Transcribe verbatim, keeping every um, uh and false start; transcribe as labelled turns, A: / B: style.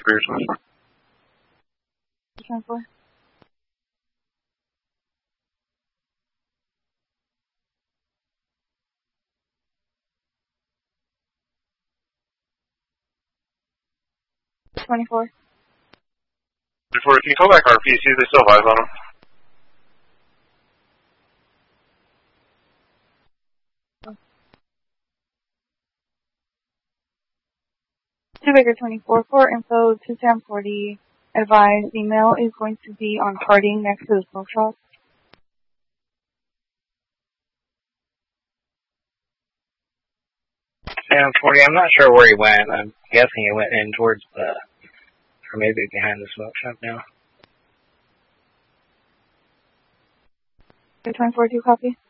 A: for your twenty-four.
B: twenty-four. twenty-four.
A: Before, can you call back our P Cs? They still have eyes on them.
B: Two Baker twenty-four, for info, two Sam forty, advised email is going to be on Harding next to the smoke shop.
C: Sam forty, I'm not sure where he went. I'm guessing he went in towards the, or maybe behind the smoke shop now.
B: twenty-four, two copy.